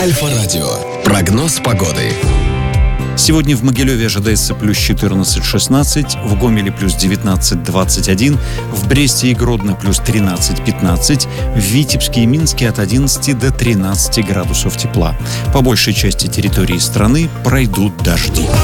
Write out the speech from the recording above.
Альфа-радио. Прогноз погоды. Сегодня в Могилеве ожидается плюс 14-16, в Гомеле плюс 19-21, в Бресте и Гродно плюс 13-15, в Витебске и Минске от 11 до 13 градусов тепла. По большей части территории страны пройдут дожди.